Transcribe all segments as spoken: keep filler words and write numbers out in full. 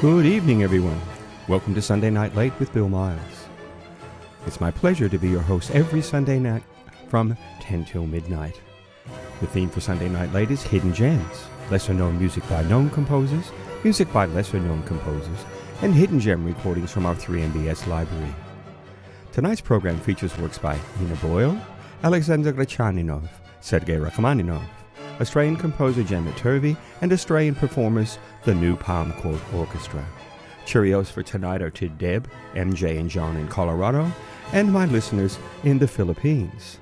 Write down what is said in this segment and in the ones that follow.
Good evening, everyone. Welcome to Sunday Night Late with Bill Miles. It's my pleasure to be your host every Sunday night from ten till midnight. The theme for Sunday Night Late is Hidden Gems, lesser-known music by known composers, music by lesser-known composers, and hidden gem recordings from our three M B S library. Tonight's program features works by Nina Boyle, Alexander Grachaninov, Sergei Rachmaninov, Australian composer Janet Turvey, and Australian performers, the New Palm Court Orchestra. Cheerios for tonight are to Deb, M J, and John in Colorado, and my listeners in the Philippines.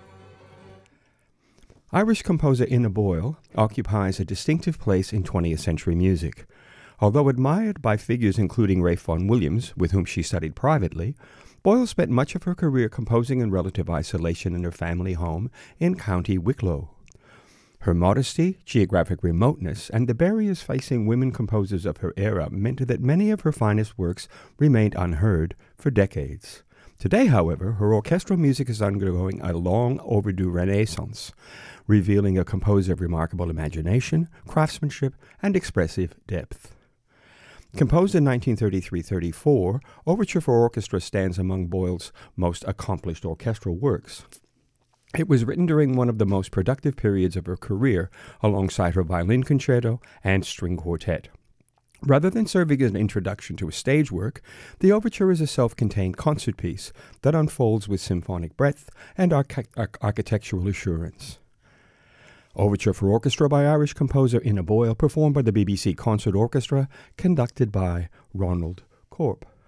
Irish composer Ina Boyle occupies a distinctive place in twentieth century music. Although admired by figures including Ralph Vaughan Williams, with whom she studied privately, Boyle spent much of her career composing in relative isolation in her family home in County Wicklow. Her modesty, geographic remoteness, and the barriers facing women composers of her era meant that many of her finest works remained unheard for decades. Today, however, her orchestral music is undergoing a long overdue renaissance, revealing a composer of remarkable imagination, craftsmanship, and expressive depth. Composed in nineteen thirty-three thirty-four, Overture for Orchestra stands among Boyle's most accomplished orchestral works. It was written during one of the most productive periods of her career, alongside her violin concerto and string quartet. Rather than serving as an introduction to a stage work, the overture is a self-contained concert piece that unfolds with symphonic breadth and arch- arch- architectural assurance. Overture for Orchestra by Irish composer Ina Boyle, performed by the B B C Concert Orchestra, conducted by Ronald Corp.